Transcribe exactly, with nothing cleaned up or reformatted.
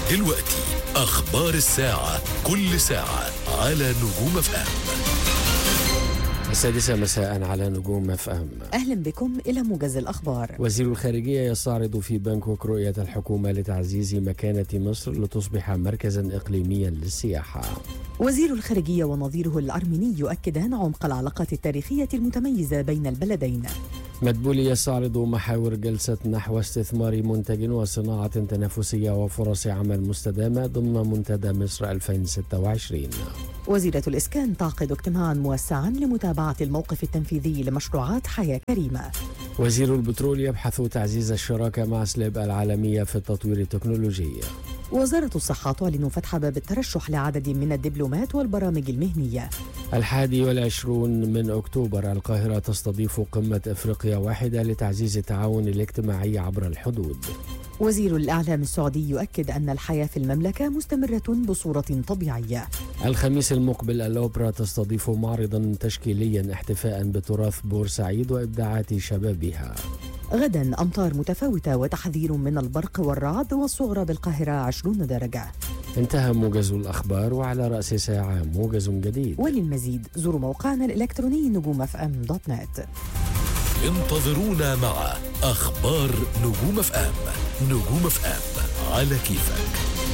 دلوقتي أخبار الساعة، كل ساعة على نجوم اف ام. السادسة مساء على نجوم اف ام. أهلا بكم إلى موجز الأخبار. وزير الخارجية يستعرض في بانكوك رؤية الحكومة لتعزيز مكانة مصر لتصبح مركزا إقليميا للسياحة. وزير الخارجية ونظيره الأرميني يؤكدان عمق العلاقات التاريخية المتميزة بين البلدين. مدبولي يستعرض محاور جلسة نحو استثمار منتج وصناعة تنافسية وفرص عمل مستدامة ضمن منتدى مصر ألفين وستة وعشرين. وزيرة الإسكان تعقد اجتماعا موسعا لمتابعة الموقف التنفيذي لمشروعات حياة كريمة. وزير البترول يبحث تعزيز الشراكة مع سليب العالمية في التطوير التكنولوجي. وزارة الصحة تعلن فتح باب الترشح لعدد من الدبلومات والبرامج المهنية. الحادي والعشرون من أكتوبر القاهرة تستضيف قمة أفريقيا واحدة لتعزيز التعاون الاجتماعي عبر الحدود. وزير الإعلام السعودي يؤكد أن الحياة في المملكة مستمرة بصورة طبيعية. الخميس المقبل الأوبرا تستضيف معرضا تشكيليا احتفاء بتراث بورسعيد وإبداعات شبابها. غدا أمطار متفاوتة وتحذير من البرق والرعد والصغرى بالقاهرة عشرين درجة. انتهى موجز الأخبار، وعلى رأس ساعة موجز جديد. وللمزيد زوروا موقعنا الإلكتروني نجوم اف ام دوت نت. انتظرونا مع أخبار نجوم اف ام. نجوم اف ام على كيفك.